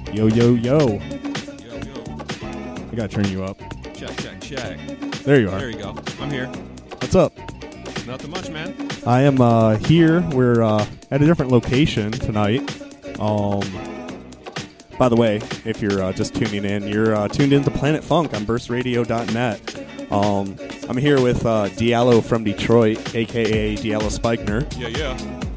Yo, yo, yo. Yo, yo. I gotta turn you up. Check, check, check. There you are. There you go. I'm here. What's up? Nothing much, man. I am here. We're at a different location tonight. By the way, if you're just tuning in, you're tuned into Planet Funk on burstradio.net. I'm here with Diallo from Detroit, a.k.a. Diallo Spikner. Yeah, yeah.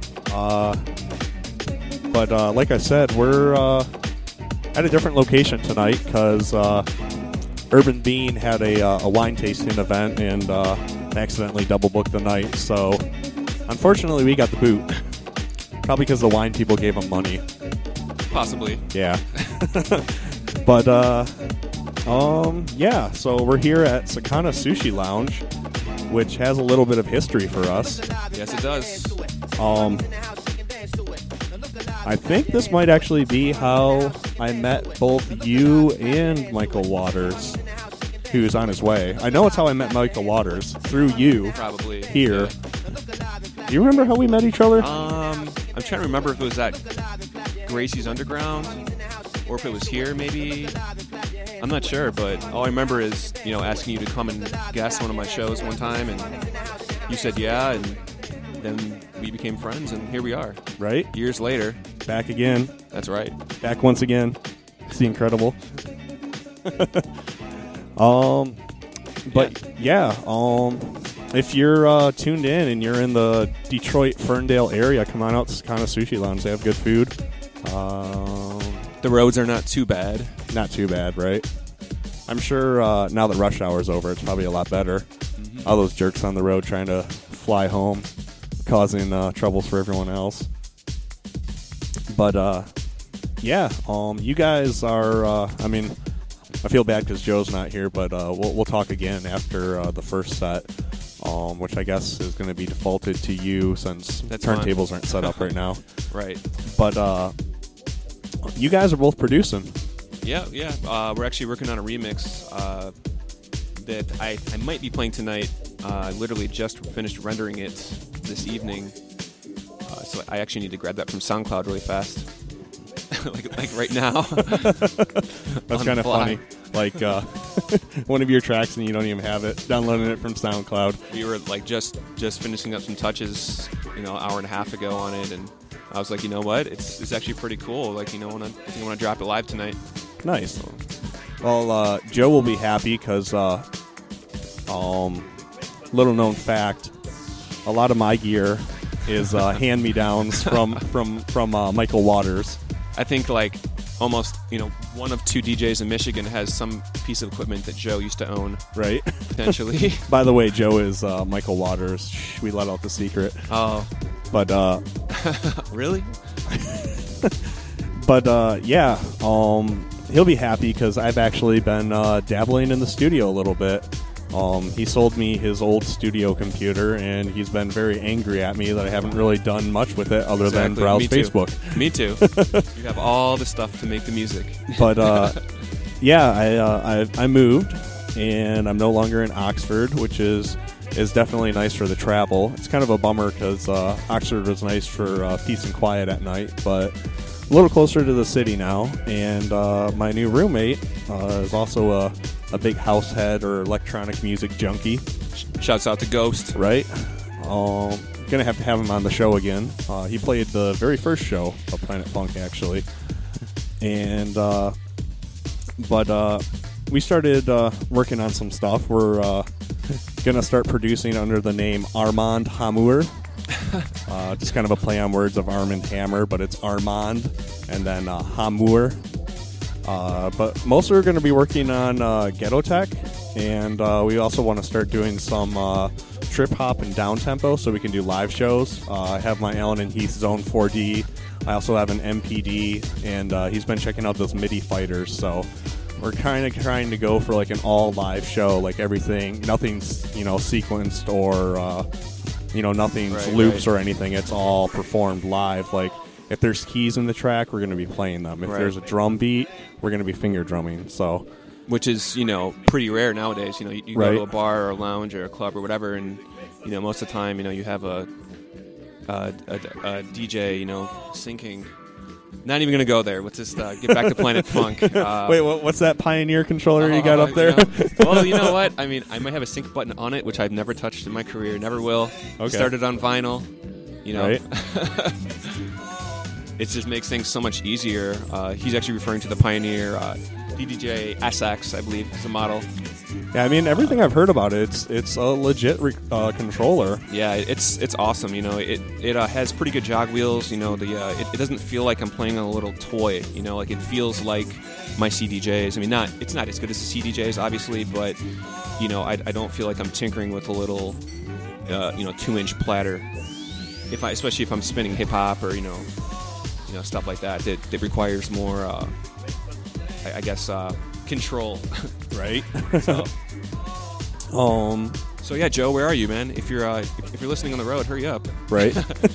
But like I said, we're at a different location tonight because Urban Bean had a wine tasting event and accidentally double booked the night. So unfortunately, we got the boot. Probably because the wine people gave them money. Possibly. Yeah. But yeah. So we're here at Sakana Sushi Lounge, which has a little bit of history for us. Yes, it does. I think this might actually be how I met both you and Michael Waters, who's on his way. I know it's how I met Michael Waters, through you. Probably. Here. Yeah. Do you remember how we met each other? I'm trying to remember if it was at Gracie's Underground or if it was here, maybe. I'm not sure, but all I remember is, asking you to come and guest one of my shows one time, and you said yeah, and then we became friends, and here we are. Right? Years later. Back again. That's right. Back once again. It's the incredible. But yeah, if you're tuned in and you're in the Detroit Ferndale area, come on out to Sakana Sushi Lounge. They have good food. The roads are not too bad. Not too bad, right? I'm sure now that rush hour's over, it's probably a lot better. Mm-hmm. All those jerks on the road trying to fly home, causing troubles for everyone else. But yeah, you guys are. I feel bad because Joe's not here, but we'll talk again after the first set, which I guess is going to be defaulted to you since turntables aren't set up right now. Right. But you guys are both producing. Yeah. We're actually working on a remix that I might be playing tonight. I literally just finished rendering it this evening. So I actually need to grab that from SoundCloud really fast. like right now. That's kind of funny. Like one of your tracks and you don't even have it. Downloading it from SoundCloud. We were like just finishing up some touches, an hour and a half ago on it, and I was like, you know what? It's actually pretty cool. Like, I think I want to drop it live tonight. Nice. So. Well, Joe will be happy because little known fact, a lot of my gear is hand-me-downs from Michael Waters. I think like almost one of two DJs in Michigan has some piece of equipment that Joe used to own. Right. Potentially. By the way, Joe is Michael Waters. Shh, we let out the secret. Oh. But really? But yeah, he'll be happy because I've actually been dabbling in the studio a little bit. He sold me his old studio computer, and he's been very angry at me that I haven't really done much with it other than browse Facebook. Me too. You have all the stuff to make the music. But yeah, I moved, and I'm no longer in Oxford, which is definitely nice for the travel. It's kind of a bummer because Oxford was nice for peace and quiet at night, but a little closer to the city now. And my new roommate is also a big house head or electronic music junkie. Shouts out to Ghost. Right. Gonna have to have him on the show again. He played the very first show of Planet Funk, actually. And but we started working on some stuff. We're gonna start producing under the name Armand Hammer. Just kind of a play on words of Arm and Hammer, but it's Armand and then Hammer. But mostly we're going to be working on Ghetto Tech, and we also want to start doing some trip hop and down tempo so we can do live shows. I have my Allen and Heath Zone 4D. I also have an MPD, and he's been checking out those MIDI fighters, so we're kind of trying to go for like an all live show, like everything, nothing's sequenced or nothing's loops or anything. It's all performed live. Like if there's keys in the track, we're going to be playing them. If there's a drum beat, we're going to be finger drumming. So, which is pretty rare nowadays. You go to a bar or a lounge or a club or whatever, and most of the time you have a DJ syncing Not even going to go there. Let's just get back to Planet Funk. Wait, what's that Pioneer controller you got up there? Well, you know what? I mean, I might have a sync button on it, which I've never touched in my career. Never will. Okay. Started on vinyl. You know. Right. It just makes things so much easier. He's actually referring to the Pioneer DDJ SX, I believe, is the model. Yeah, I mean, everything I've heard about it, it's a legit controller. Yeah, it's awesome. You know, it has pretty good jog wheels. You know, it doesn't feel like I'm playing on a little toy. You know, like it feels like my CDJs. I mean, it's not as good as the CDJs, obviously, but you know, I don't feel like I'm tinkering with a little 2-inch platter. Especially if I'm spinning hip hop or you know stuff like that. That requires more, I guess, control. Right. So yeah, Joe, where are you, man? If you're listening on the road, hurry up. Right.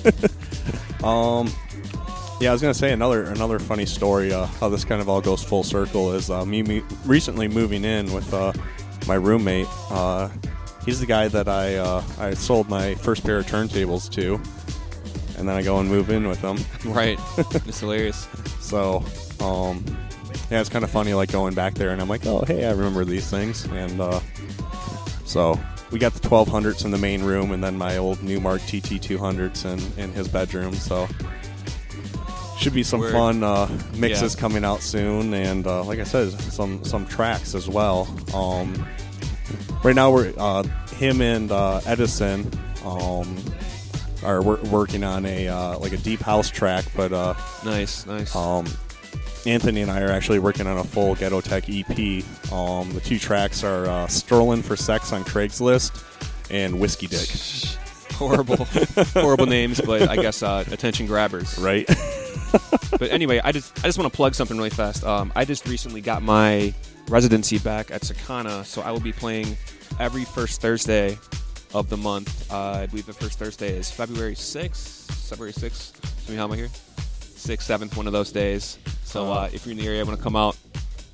Yeah, I was gonna say another funny story. How this kind of all goes full circle is me recently moving in with my roommate. He's the guy that I sold my first pair of turntables to, and then I go and move in with him. Right. It's hilarious. So, yeah, it's kind of funny, like going back there, and I'm like, oh, hey, I remember these things, and so we got the 1200s in the main room, and then my old Newmark TT200s in his bedroom. So, should be some fun mixes coming out soon, and like I said, some tracks as well. Right now, we're him and Edison are working on a deep house track, but nice. Anthony and I are actually working on a full Ghetto Tech EP. The two tracks are Sterling for Sex on Craigslist and Whiskey Dick. Horrible names, but I guess attention grabbers. Right. But anyway, I just want to plug something really fast. I just recently got my residency back at Sakana, so I will be playing every first Thursday of the month. I believe the first Thursday is February 6th. I mean, how am I here? 6th, 7th, one of those days. So if you're in the area, want to come out,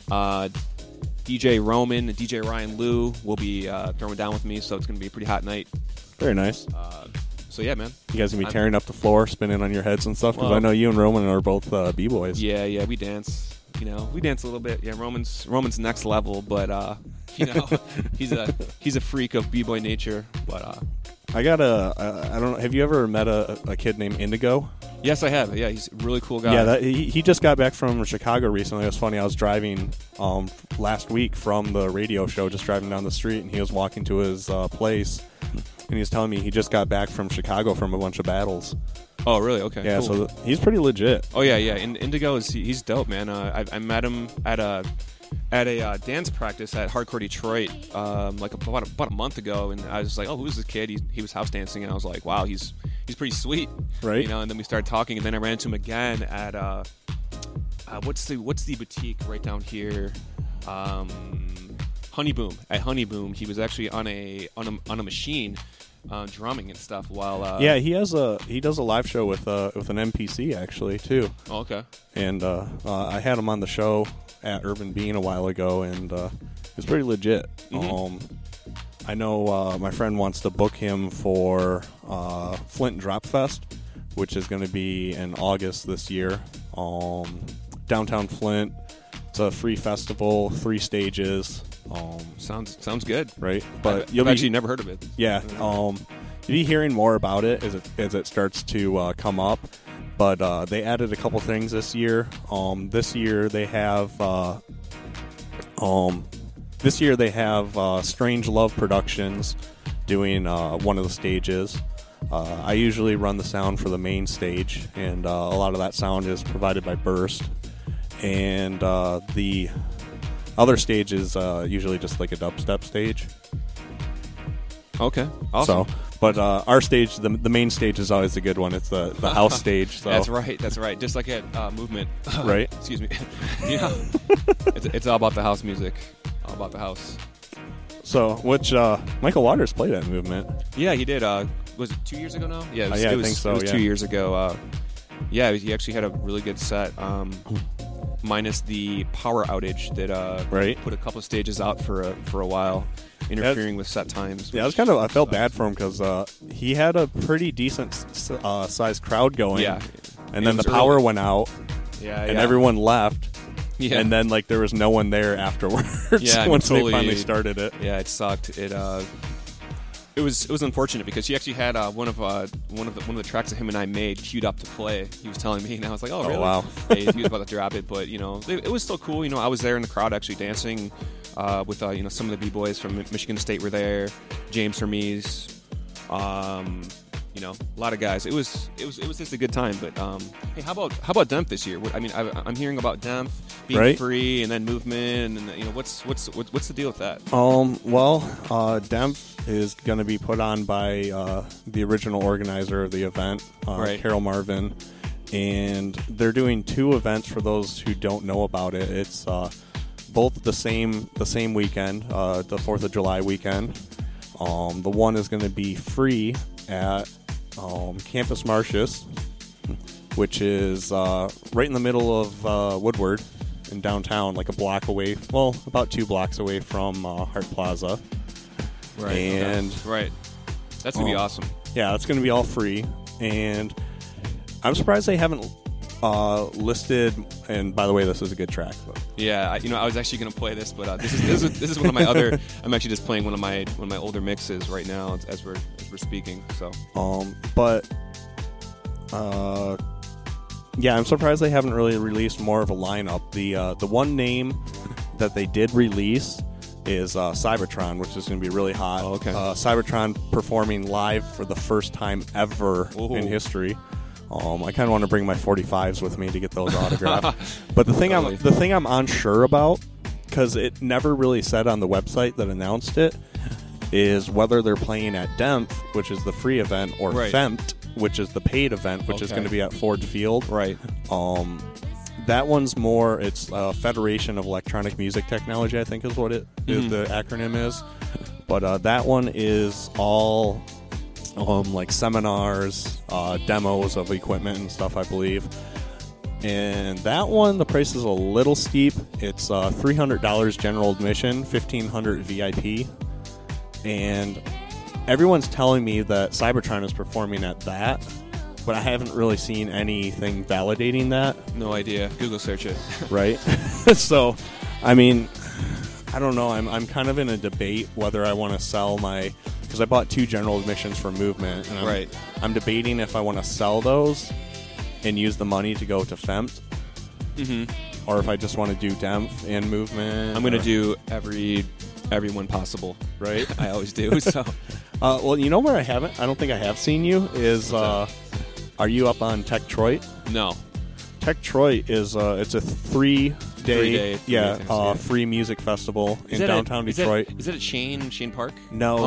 DJ Roman and DJ Ryan Liu will be throwing down with me, so it's going to be a pretty hot night. Very nice. So yeah, man. You guys going to be tearing up the floor, spinning on your heads and stuff? Because I know you and Roman are both B-boys. Yeah, we dance. You know, we dance a little bit. Yeah, Roman's next level, but you know, he's a freak of b-boy nature. But I got I don't know. Have you ever met a kid named Indigo? Yes, I have. Yeah, he's a really cool guy. Yeah, he just got back from Chicago recently. It was funny. I was driving last week from the radio show, just driving down the street, and he was walking to his place, and he was telling me he just got back from Chicago from a bunch of battles. Oh, really? Okay. Yeah, cool. So he's pretty legit. Oh yeah. Indigo he's dope, man. I met him at a dance practice at Hardcore Detroit like about a month ago, and I was like, oh, who's this kid? He was house dancing, and I was like, wow, he's pretty sweet, right? You know, and then we started talking, and then I ran into him again at what's the boutique right down here? Honey Boom. At Honey Boom, he was actually on a machine. Drumming and stuff while yeah, he does a live show with an MPC actually too. Oh, okay. And I had him on the show at Urban Bean a while ago, and it's pretty legit. Mm-hmm. I know my friend wants to book him for Flint Drop Fest, which is going to be in August this year. Downtown Flint. It's a free festival, 3 stages. Sounds good, right? But I've actually never heard of it. Yeah, you'll be hearing more about it as it starts to come up. But they added a couple things this year. This year they have Strange Love Productions doing one of the stages. I usually run the sound for the main stage, and a lot of that sound is provided by Burst. And the other stage is usually just like a dubstep stage. Okay, awesome. So, but our stage, the main stage, is always the good one. It's the house stage. So. That's right. Just like at Movement. Right. Excuse me. Yeah. It's all about the house music. All about the house. So, which Michael Waters played at Movement. Yeah, he did. Was it 2 years ago now? Yeah, I think so. It was 2 years ago. Yeah, he actually had a really good set. Minus the power outage that put a couple of stages out for a while, interfering with set times. Yeah, I felt bad for him because he had a pretty decent sized crowd going. Yeah, and then the power went out, Yeah, and yeah. everyone left. Yeah. And then like there was no one there afterwards. Yeah, once totally, they finally started it. Yeah, it sucked. It was unfortunate because he actually had one of the tracks that him and I made queued up to play. He was telling me, and I was like, "Oh, really?" Wow. He was about to drop it, but it was still cool. I was there in the crowd actually dancing with some of the b-boys from Michigan State were there, James Hermes, a lot of guys. It was just a good time. But hey, how about Demph this year? I'm hearing about Demph being right? free and then movement, and what's the deal with that? Demph is going to be put on by the original organizer of the event, Right. Carol Marvin, and they're doing 2 events for those who don't know about it. It's both the same weekend, the 4th of July weekend. The one is going to be free at Campus Martius, which is right in the middle of Woodward in downtown, like a block away, about 2 blocks away from Hart Plaza. Right. And right. That's going to be awesome. Yeah, it's going to be all free. And I'm surprised they haven't listed, and by the way, this is a good track. But. Yeah, I was actually going to play this, but this is one of my other. I'm actually just playing one of my older mixes right now as we're speaking. So. Yeah, I'm surprised they haven't really released more of a lineup. The one name that they did release is Cybertron, which is going to be really hot. Oh, okay. Cybertron performing live for the first time ever in history. I kind of want to bring my 45s with me to get those autographed. But the thing I'm unsure about, because it never really said on the website that announced it, is whether they're playing at Demph, which is the free event, or Right. Fempt, which is the paid event, which is going to be at Ford Field. Right. That one's more, it's Federation of Electronic Music Technology, I think is what the acronym is. But that one is all like seminars, demos of equipment and stuff, I believe. And that one, the price is a little steep. It's $300 general admission, $1,500 VIP. And everyone's telling me that Cybertron is performing at that, but I haven't really seen anything validating that. No idea. Google search it. Right? So, I mean, I don't know. I'm kind of in a debate whether I want to sell my... Because I bought 2 general admissions for Movement. And I'm debating if I want to sell those and use the money to go to Fempt. Mm-hmm. Or if I just want to do Demph and Movement. I'm going to do everyone possible. Right? I always do. So, well, you know where I haven't? I don't think I have seen you. Is are you up on Tech Troit? No. Tech Troit is it's a 3-day free free music festival in downtown Detroit. Is that at Shane Park? No,